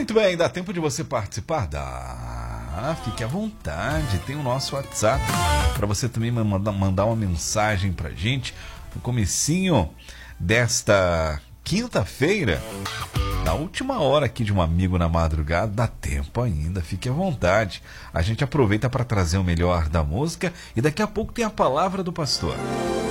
Muito bem, dá tempo de você participar? Dá, fique à vontade, tem o nosso WhatsApp para você também mandar uma mensagem pra gente no comecinho desta quinta-feira, na última hora aqui de um amigo na madrugada. Dá tempo ainda, fique à vontade. A gente aproveita para trazer o melhor da música e daqui a pouco tem a palavra do pastor.